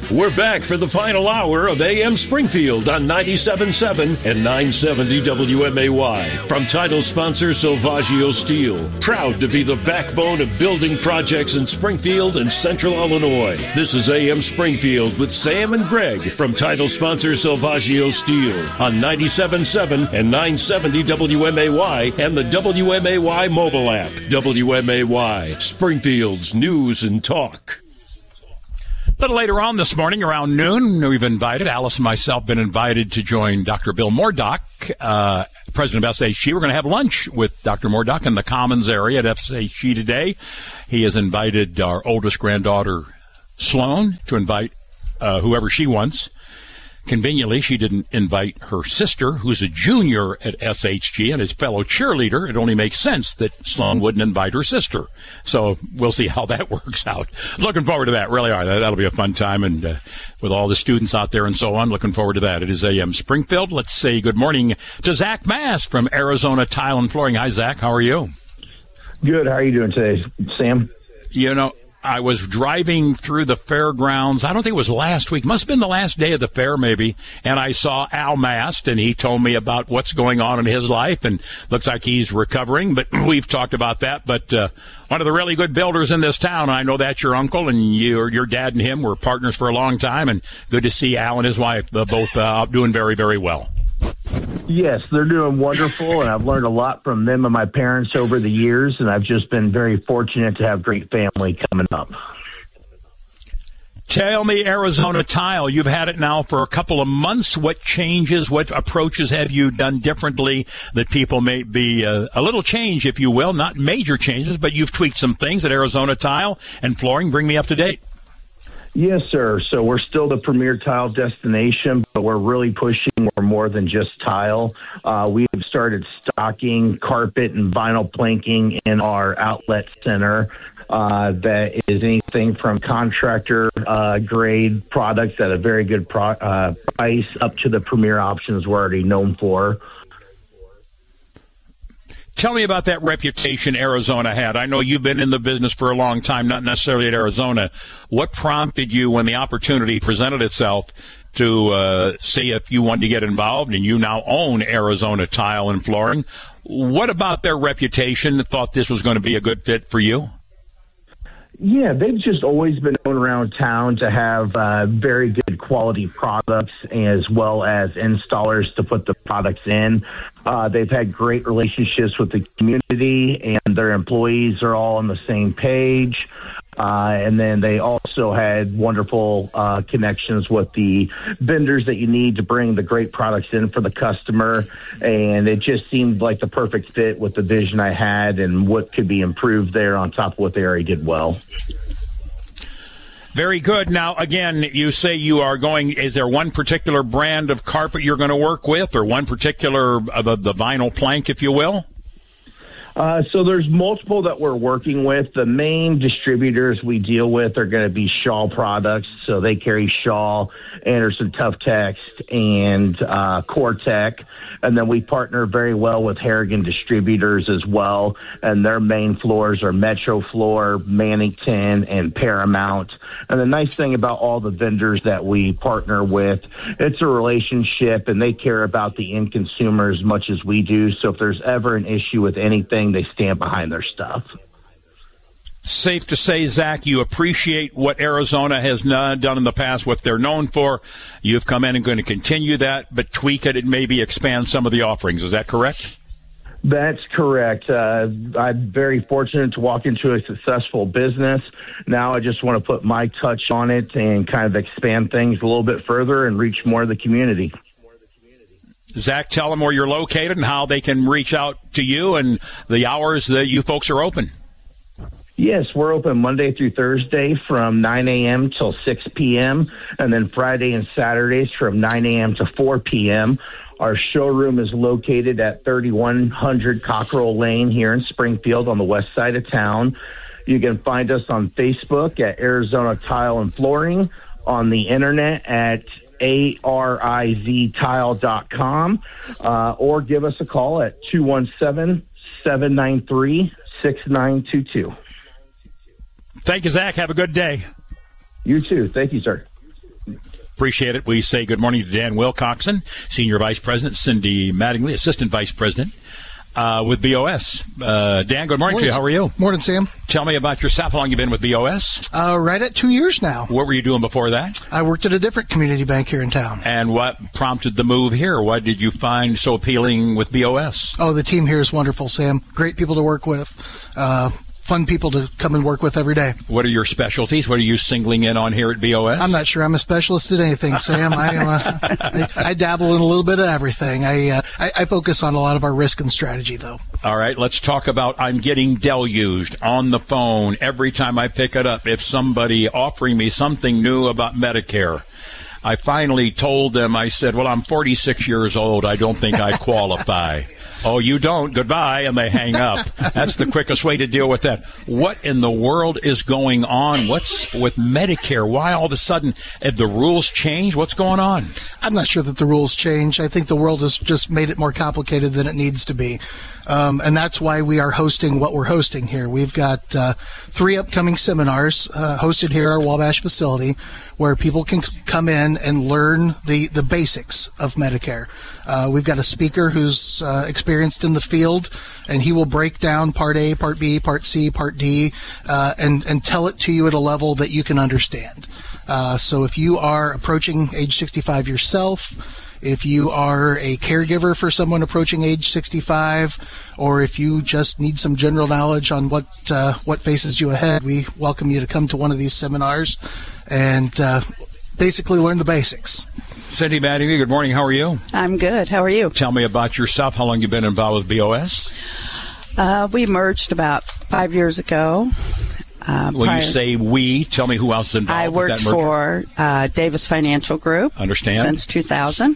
We're back for the final hour of AM Springfield on 97.7 and 970 WMAY. From title sponsor Silvaggio Steel, proud to be the backbone of building projects in Springfield and Central Illinois. This is AM Springfield with Sam and Greg from title sponsor Silvaggio Steel on 97.7 and 970 WMAY and the WMAY mobile app. WMAY, Springfield's news and talk. A little later on this morning, around noon, we've invited, Alice and myself, been invited to join Dr. Bill Moordock, president of SHG. We're going to have lunch with Dr. Moordock in the Commons area at SHG today. He has invited our oldest granddaughter, Sloan, to invite whoever she wants. Conveniently, she didn't invite her sister, who's a junior at SHG and his fellow cheerleader. It only makes sense that Sloan wouldn't invite her sister. So we'll see how that works out. Looking forward to that, really are. That'll be a fun time, and with all the students out there and so on, looking forward to that. It is AM Springfield. Let's say good morning to Zach Mast from Arizona Tile and Flooring. Hi, Zach. How are you? Good. How are you doing today, Sam? You know, I was driving through the fairgrounds. I don't think it was last week. Must have been the last day of the fair, maybe. And I saw Al Mast, and he told me about what's going on in his life. And looks like he's recovering, but we've talked about that. But one of the really good builders in this town, I know that's your uncle, and your dad and him were partners for a long time. And good to see Al and his wife both doing very, very well. Yes, they're doing wonderful, and I've learned a lot from them and my parents over the years, and I've just been very fortunate to have great family coming up. Tell me, Arizona Tile, you've had it now for a couple of months. What changes, what approaches have you done differently that people may be a little change, if you will, not major changes, but you've tweaked some things at Arizona Tile and Flooring. Bring me up to date. Yes, sir. So we're still the premier tile destination, but we're really pushing. We're more than just tile. We've started stocking carpet and vinyl planking in our outlet center. That is anything from contractor grade products at a very good price up to the premier options we're already known for. Tell me about that reputation Arizona had. I know you've been in the business for a long time, not necessarily at Arizona. What prompted you when the opportunity presented itself to see if you wanted to get involved, and you now own Arizona Tile and Flooring? What about their reputation thought this was going to be a good fit for you? Yeah, they've just always been known around town to have very good quality products as well as installers to put the products in. They've had great relationships with the community, and their employees are all on the same page. And then they also had wonderful connections with the vendors that you need to bring the great products in for the customer. And it just seemed like the perfect fit with the vision I had and what could be improved there on top of what they already did well. Very good. Now, again, you say you are going, is there one particular brand of carpet you're going to work with, or one particular, the vinyl plank, if you will? So there's multiple that we're working with. The main distributors we deal with are going to be Shaw products. So they carry Shaw, Anderson Tough Text, and Core-Tec. And then we partner very well with Harrigan Distributors as well. And their main floors are Metro Floor, Mannington, and Paramount. And the nice thing about all the vendors that we partner with, it's a relationship, and they care about the end consumer as much as we do. So if there's ever an issue with anything, they stand behind their stuff. Safe to say, Zach, you appreciate what Arizona has done in the past, what they're known for. You've come in and going to continue that, but tweak it and maybe expand some of the offerings. Is that correct? That's correct. I'm very fortunate to walk into a successful business. Now I just want to put my touch on it and kind of expand things a little bit further and reach more of the community. Zach, tell them where you're located and how they can reach out to you and the hours that you folks are open. Yes, we're open Monday through Thursday from 9 a.m. till 6 p.m. and then Friday and Saturdays from 9 a.m. to 4 p.m. Our showroom is located at 3100 Cockrell Lane here in Springfield on the west side of town. You can find us on Facebook at Arizona Tile and Flooring, on the internet at ariztile.com, or give us a call at 217-793-6922. Thank you, Zach. Have a good day. You too. Thank you, sir. Appreciate it. We say good morning to Dan Wilcoxon, Senior Vice President, Cindy Mattingly, Assistant Vice President with BOS. Dan, good morning to you. How are you? Morning, Sam. Tell me about yourself. How long you been with BOS? Right at 2 years now. What were you doing before that? I worked at a different community bank here in town. And what prompted the move here? What did you find so appealing with BOS? Oh, the team here is wonderful, Sam. Great people to work with. Fun people to come and work with every day. What are your specialties? What are you singling in on here at BOS? I'm not sure I'm a specialist at anything, Sam. I dabble in a little bit of everything. I focus on a lot of our risk and strategy, though. All right, let's talk about I'm getting deluged on the phone every time I pick it up. If somebody offering me something new about Medicare, I finally told them, I said, well, I'm 46 years old. I don't think I qualify. Oh, you don't? Goodbye. And they hang up. That's the quickest way to deal with that. What in the world is going on? What's with Medicare? Why all of a sudden have the rules changed? What's going on? I'm not sure that the rules change. I think the world has just made it more complicated than it needs to be. And that's why we are hosting what we're hosting here. We've got 3 upcoming seminars hosted here at our Wabash facility where people can come in and learn the basics of Medicare. We've got a speaker who's experienced in the field, and he will break down Part A, Part B, Part C, Part D, and tell it to you at a level that you can understand. So if you are approaching age 65 yourself, if you are a caregiver for someone approaching age 65, or if you just need some general knowledge on what faces you ahead, we welcome you to come to one of these seminars and basically learn the basics. Cindy Mattingly, good morning. How are you? I'm good. How are you? Tell me about yourself. How long you been involved with BOS? We merged about 5 years ago. When you say we, tell me who else is involved I with that merger. worked for Davis Financial Group. Understand. Since 2000.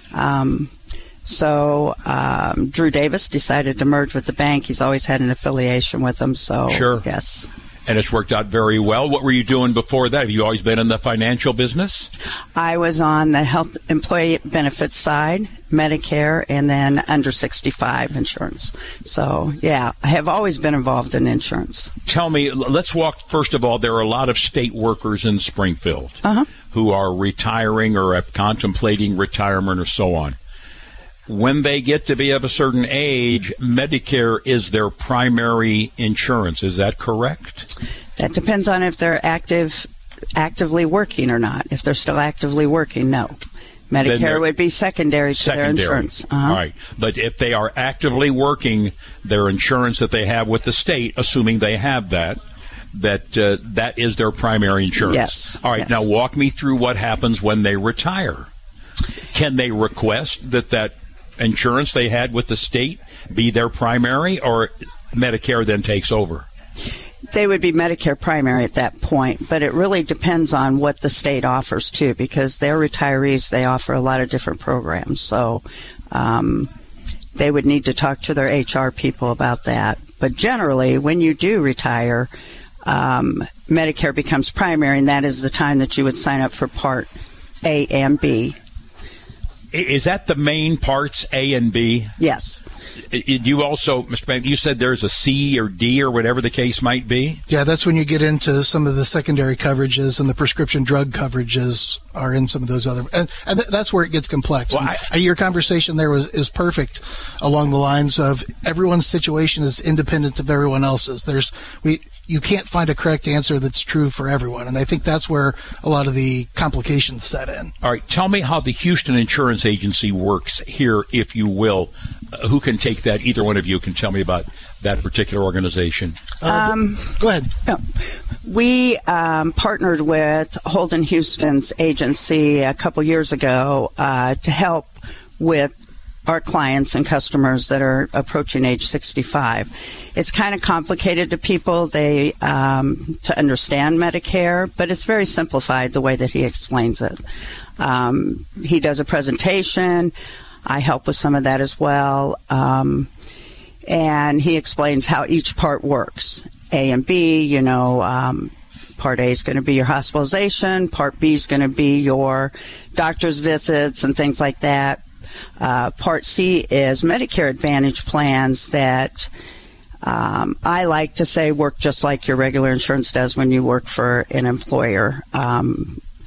So Drew Davis decided to merge with the bank. He's always had an affiliation with them. So, sure. Yes. And it's worked out very well. What were you doing before that? Have you always been in the financial business? I was on the health employee benefits side, Medicare, and then under 65 insurance. So, yeah, I have always been involved in insurance. Tell me, let's walk, first of all, there are a lot of state workers in Springfield who are retiring or are contemplating retirement or so on. When they get to be of a certain age, Medicare is their primary insurance. Is that correct? That depends on if they're actively working or not. If they're still actively working, no. Medicare would be secondary to their insurance. All right. But if they are actively working, their insurance that they have with the state, assuming they have that is their primary insurance. Yes. All right. Yes. Now walk me through what happens when they retire. Can they request that insurance they had with the state be their primary, or Medicare then takes over? They would be Medicare primary at that point, but it really depends on what the state offers too, because they're retirees. They offer a lot of different programs, so they would need to talk to their HR people about that. But generally, when you do retire, Medicare becomes primary, and that is the time that you would sign up for Part A and B. Is that the main parts, A and B? Yes. You also, Mr. Bank, you said there's a C or D or whatever the case might be? Yeah, that's when you get into some of the secondary coverages, and the prescription drug coverages are in some of those other, and that's where it gets complex. Well, your conversation there is perfect along the lines of everyone's situation is independent of everyone else's. You can't find a correct answer that's true for everyone, and I think that's where a lot of the complications set in. All right, tell me how the Houston Insurance Agency works here, if you will. Who can take that? Either one of you can tell me about that particular organization. Go ahead. We partnered with Holden Houston's agency a couple years ago to help with our clients and customers that are approaching age 65. It's kind of complicated to people to understand Medicare, but it's very simplified the way that he explains it. He does a presentation. I help with some of that as well. And he explains how each part works. A and B, Part A is going to be your hospitalization. Part B is going to be your doctor's visits and things like that. Part C is Medicare Advantage plans that I like to say work just like your regular insurance does when you work for an employer.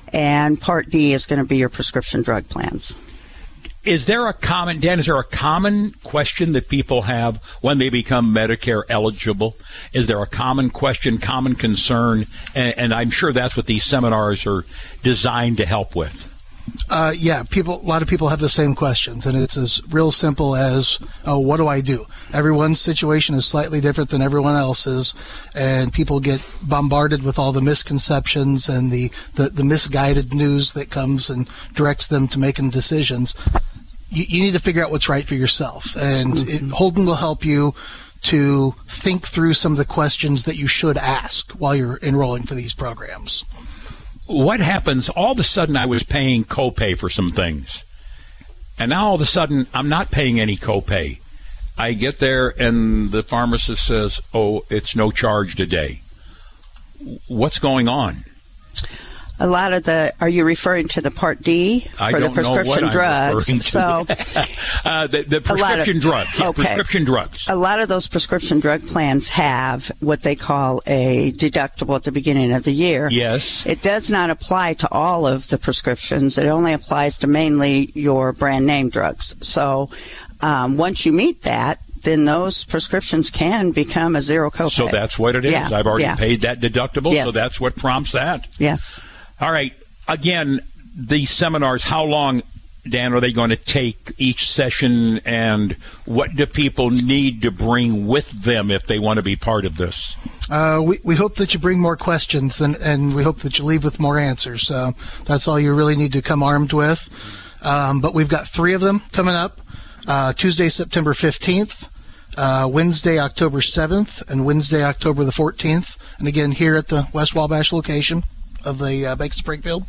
And Part D is going to be your prescription drug plans. Is there a common question that people have when they become Medicare eligible? Is there a common question, common concern? And I'm sure that's what these seminars are designed to help with. Yeah, a lot of people have the same questions, and it's as real simple as, what do I do? Everyone's situation is slightly different than everyone else's, and people get bombarded with all the misconceptions and the misguided news that comes and directs them to making decisions. You need to figure out what's right for yourself, and Holden will help you to think through some of the questions that you should ask while you're enrolling for these programs. What happens, all of a sudden I was paying copay for some things, and now all of a sudden I'm not paying any copay. I get there and the pharmacist says, oh, it's no charge today. What's going on? Are you referring to the Part D for the prescription drugs? So the prescription drugs. Yeah, okay. Prescription drugs. A lot of those prescription drug plans have what they call a deductible at the beginning of the year. Yes. It does not apply to all of the prescriptions. It only applies to mainly your brand name drugs. So once you meet that, then those prescriptions can become a zero copay. So that's what it is. Yeah. I've already paid that deductible, yes. So that's what prompts that. Yes. All right. Again, these seminars, how long, Dan, are they going to take each session, and what do people need to bring with them if they want to be part of this? We hope that you bring more questions, and we hope that you leave with more answers. So that's all you really need to come armed with. But we've got 3 of them coming up. Tuesday, September 15th, Wednesday, October 7th, and Wednesday, October the 14th. And again, here at the West Wabash location of the Bank of Springfield.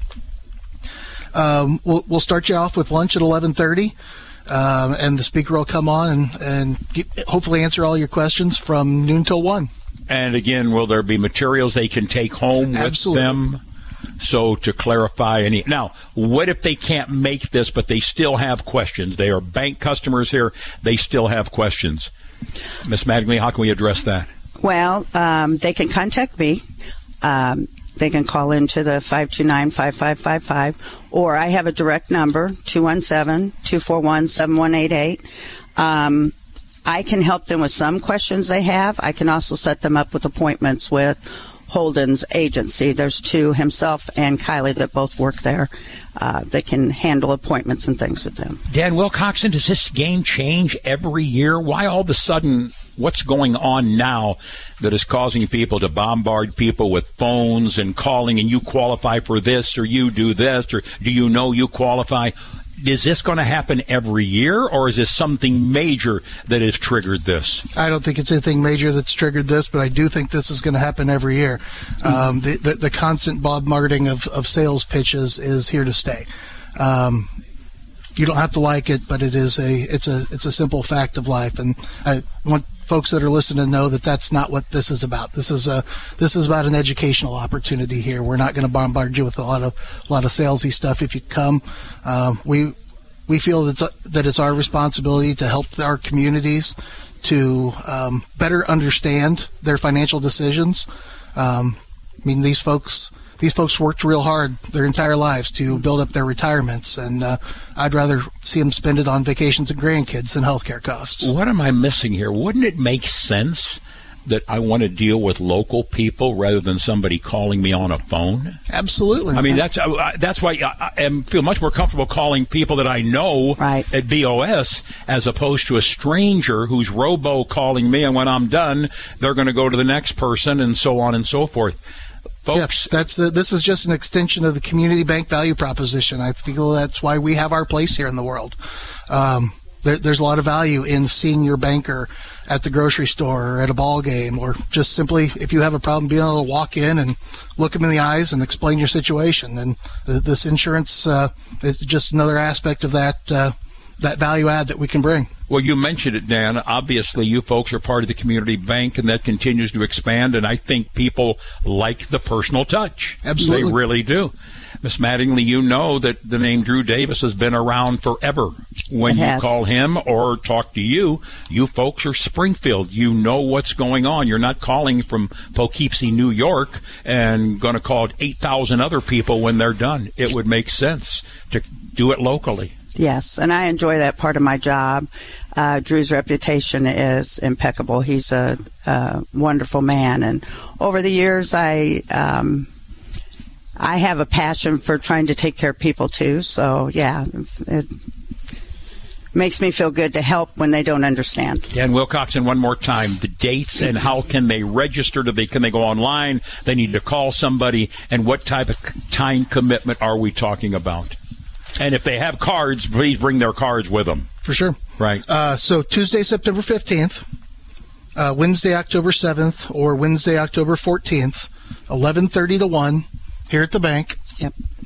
We'll start you off with lunch at 11:30, and the speaker will come on and hopefully answer all your questions from noon till 1. And again, will there be materials they can take home Absolutely. with them? So to clarify now, what if they can't make this, but they still have questions? They are bank customers here. They still have questions. Ms. Mattingly, how can we address that? Well, they can contact me. They can call into the 529-5555, or I have a direct number, 217-241-7188. I can help them with some questions they have. I can also set them up with appointments with Holden's agency. There's 2, himself and Kylie, that both work there. They can handle appointments and things with them. Dan Wilcoxon, does this game change every year? Why all of a sudden, what's going on now that is causing people to bombard people with phones and calling, and you qualify for this, or you do this, or do you know you qualify? Is this going to happen every year, or is this something major that has triggered this? I don't think it's anything major that's triggered this, but I do think this is going to happen every year. The constant bombarding of sales pitches is here to stay. You don't have to like it, but it's a simple fact of life, and I want folks that are listening to know that that's not what this is about. This is about an educational opportunity here. We're not going to bombard you with a lot of salesy stuff if you come. We feel that it's our responsibility to help our communities to better understand their financial decisions. These folks worked real hard their entire lives to build up their retirements, and I'd rather see them spend it on vacations and grandkids than healthcare costs. What am I missing here? Wouldn't it make sense that I want to deal with local people rather than somebody calling me on a phone? Absolutely. I mean, that's why I feel much more comfortable calling people that I know at BOS as opposed to a stranger who's robo-calling me, and when I'm done, they're going to go to the next person, and so on and so forth. Folks. Yes, this is just an extension of the community bank value proposition. I feel that's why we have our place here in the world. There's a lot of value in seeing your banker at the grocery store or at a ball game, or just simply, if you have a problem, being able to walk in and look them in the eyes and explain your situation. And this insurance is just another aspect of that that value add that we can bring. Well, you mentioned it, Dan. Obviously, you folks are part of the community bank, and that continues to expand, and I think people like the personal touch. Absolutely. They really do. Miss Mattingly, you know that the name Drew Davis has been around forever. When you call him or talk to you folks are Springfield. You know what's going on. You're not calling from Poughkeepsie, New York, and going to call 8,000 other people when they're done. It would make sense to do it locally. Yes, and I enjoy that part of my job. Drew's reputation is impeccable. He's a wonderful man, and over the years, I have a passion for trying to take care of people too. So yeah, it makes me feel good to help when they don't understand. Dan Wilcoxon, one more time, the dates and how can they register? Can they go online? They need to call somebody, and what type of time commitment are we talking about? And if they have cards, please bring their cards with them. For sure. Right. So Tuesday, September 15th, Wednesday, October 7th, or Wednesday, October 14th, 11:30 to 1 here at the bank. Yep.